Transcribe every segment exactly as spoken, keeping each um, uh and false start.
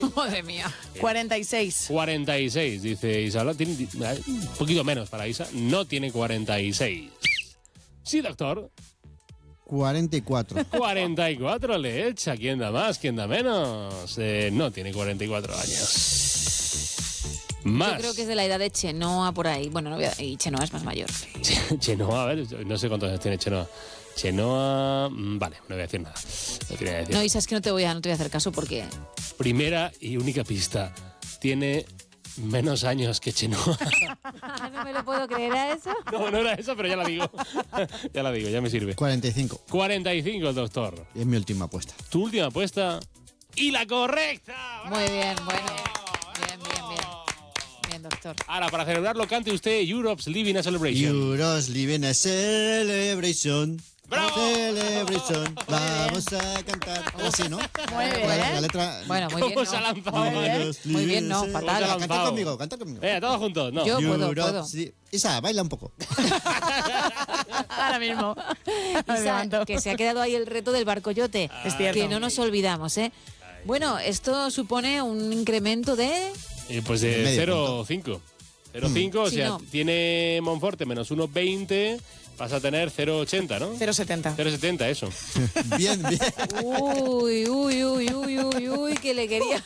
Madre mía. cuarenta y seis. cuarenta y seis, dice Isa. Tiene un poquito menos para Isa. No tiene cuarenta y seis. Sí, doctor. cuarenta y cuatro. cuarenta y cuatro le echa. ¿Quién da más? ¿Quién da menos? Eh, no tiene cuarenta y cuatro años. Más. Yo creo que es de la edad de Chenoa por ahí. Bueno, no voy a... y Chenoa es más mayor. Chenoa, a ver, no sé cuántos años tiene Chenoa. Chenoa, vale, no voy a decir nada. No, voy a decir. No, Isa, es que no te voy a, no te voy a hacer caso porque... Primera y única pista. Tiene menos años que Chenoa. No me lo puedo creer, ¿a eso? No, no era eso, pero ya la digo. Ya la digo, ya me sirve. cuarenta y cinco. cuarenta y cinco, el doctor. Es mi última apuesta. Tu última apuesta y la correcta. Muy bien, bueno. Bien, bien, bien. Bien, doctor. Ahora, para celebrarlo, cante usted Europe's Living a Celebration. Euro's living a celebration. ¡Bravo! Celebration. Vamos a cantar. Así, ¿no? Muy bien. La, la letra. Bueno, muy bien, ¿Cómo se ha no. lanzado? Muy bien. Euro's Muy bien, no, living a- fatal. Canta Lanzado. conmigo, canta conmigo. Venga, todos juntos. No. Yo puedo, Europe's puedo. li- Isa, baila un poco. Ahora mismo. Me Isa, levanto. que se ha quedado ahí el reto del barcoyote. Es cierto. Que no nos olvidamos, ¿eh? Bueno, esto supone un incremento de... Eh, pues de Medio cero punto. coma cinco. cero coma cinco, o Sí, sea, no. tiene Monforte menos uno coma veinte, vas a tener cero coma ochenta, ¿no? cero setenta. cero coma setenta, eso. Bien, bien. Uy, uy, uy, uy, uy, uy, que le quería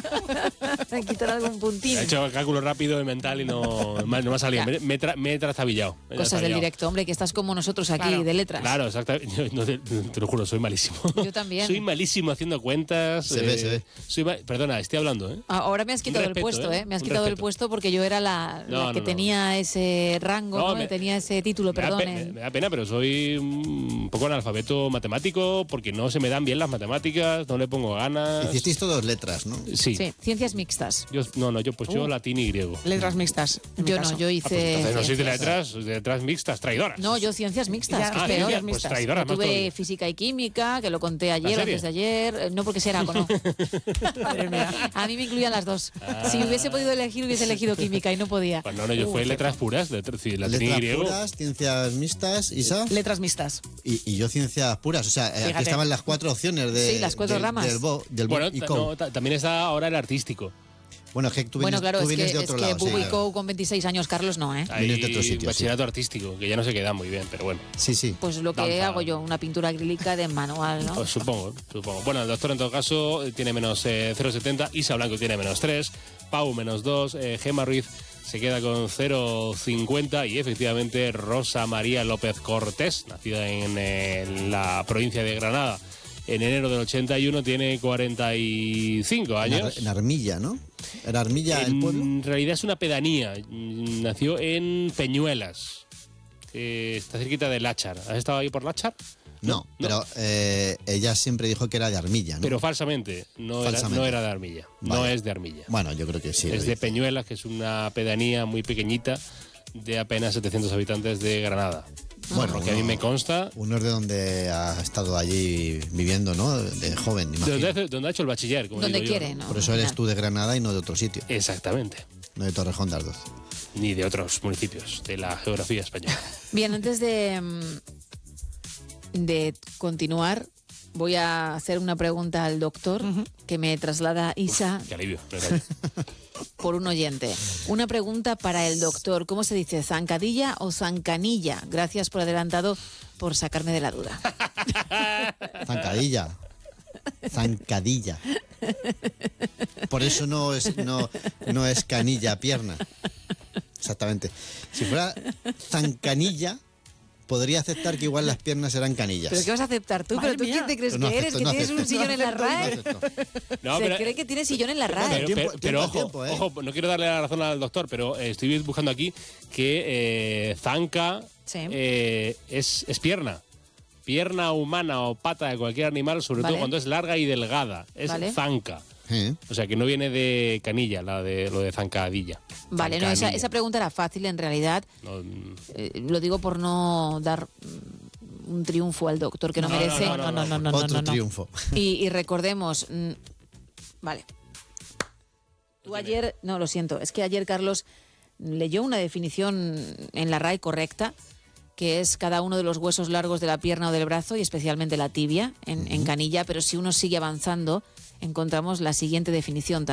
quitar algún puntín. He hecho cálculo rápido y mental y no, no me ha salido. Ya. Me, me, tra- me he trastabillado. Me he Cosas del trastabillado. directo, hombre, que estás como nosotros aquí, Claro. de letras. Claro, exactamente. Yo, no, te, te lo juro, soy malísimo. Yo también. Soy malísimo haciendo cuentas. Se ve, se ve. soy ma- Perdona, estoy hablando, ¿eh? Ahora me has quitado respeto, el puesto, ¿eh? ¿eh? Me has Un quitado el respeto. puesto porque yo era la, No, la que no, no. tenía ese rango, No, ¿no? me- Tenía ese título, Me da, perdón. pe- me- me da pena, pero soy un poco analfabeto matemático porque no se me dan bien las matemáticas, no le pongo ganas. Hicisteis todas letras, ¿no? Sí. Sí, ciencias mixtas. Yo, no, no, yo pues yo Uh. latín y griego. Letras mixtas. en mi Yo caso. no, yo Ah, hice... pues entonces no soy de ciencias. letras, soy de letras mixtas, traidoras. No, yo ciencias mixtas, Ya, que es Ah, peor. ciencias, pues mixtas. traidoras Yo más tuve todavía. física y química, que lo conté ayer, serie? antes de ayer. Eh, No porque sea Eraco, no. Madre mía. A mí me incluían las dos. Si hubiese podido elegir, hubiese elegido química y no podía. Pues no, no, yo Uh, fui letras puras, letras, sí, latín y Letras griego. puras, ciencias mixtas, Isa. Letras mixtas. Y, y yo ciencias puras. O sea, eh, aquí Fíjate. estaban las cuatro opciones de. Sí, las cuatro del- ramas. Del bo, del bo Bueno, y ta- co. no, ta- también está ahora el artístico. Bueno, es que tú Bueno, vienes, claro, tú es que, vienes de es otro que lado. sí, Bubu y claro. Co con veintiséis años, Carlos, no, ¿eh? Hay Vienes de otro sitio, sí. bachillerato artístico, que ya no se queda muy bien, pero bueno. Sí, sí. Pues lo que Danza. hago yo, una pintura acrílica de manual, ¿no? Pues supongo, supongo. Bueno, el doctor en todo caso eh, tiene menos eh, cero coma setenta, Isa Blanco tiene menos tres, Pau menos dos, eh, Gemma Ruiz se queda con cero coma cincuenta y efectivamente Rosa María López Cortés, nacida en, eh, en la provincia de Granada en enero del ochenta y uno, tiene cuarenta y cinco En, años. Ar- en Armilla, ¿no? ¿Era Armilla el pueblo? En realidad es una pedanía. Mm, Nació en Peñuelas, que está cerquita de Láchar. ¿Has estado ahí por Láchar? No, pero eh, ella siempre dijo que era de Armilla, ¿no? Pero falsamente, no, Era, Falsamente. no era de Armilla. No Vale. es de Armilla. Bueno, yo creo que sí. lo es de dice. Peñuelas, que es una pedanía muy pequeñita de apenas setecientos habitantes de Granada. Bueno, Bueno, lo que a mí uno- me consta. Uno es de donde ha estado allí viviendo, ¿no? De joven, De imagino. donde, hace- donde ha hecho el bachiller, como Donde digo yo, quiere, ¿no? ¿no? Por eso eres tú de Granada y no de otro sitio. Exactamente. No de Torrejón de Ardoz. Ni de otros municipios de la geografía española. Bien, antes de, mm, de continuar, voy a hacer una pregunta al doctor que me traslada Isa Qué alivio. no era yo. por un oyente. Una pregunta para el doctor. ¿Cómo se dice? ¿Zancadilla o zancanilla? Gracias por adelantado por sacarme de la duda. Zancadilla. Zancadilla. Por eso no es, no, no es canilla, pierna. Exactamente. Si fuera zancanilla, podría aceptar que igual las piernas eran canillas. ¿Pero qué vas a aceptar tú? Madre ¿Pero tú mía. quién te crees Pero no que eres? acepto, ¿Que no tienes un acepto. sillón en la No RAE? acepto. No, Se pero- cree que tiene sillón en la RAE. Pero, Tiempo- pero- pero tiempo a ojo, tiempo, ¿eh? ojo, no quiero darle la razón al doctor, pero eh, estoy buscando aquí que eh, zanca Sí. eh, es, es pierna. Pierna humana o pata de cualquier animal, sobre Vale. todo cuando es larga y delgada. Es Vale. zanca. ¿Eh? O sea, que no viene de canilla, la de, lo de zancadilla. Vale, no, esa, Zancanilla. esa pregunta era fácil en realidad. No, mm, Eh, lo digo por no dar mm, un triunfo al doctor que no, No, no, merece. no, no, no, no, no, Otro no, no. triunfo. Y, y recordemos, mm, vale. Tú ayer, no, lo siento, es que ayer Carlos leyó una definición en la RAE correcta, que es cada uno de los huesos largos de la pierna o del brazo y especialmente la tibia en, en canilla, pero si uno sigue avanzando encontramos la siguiente definición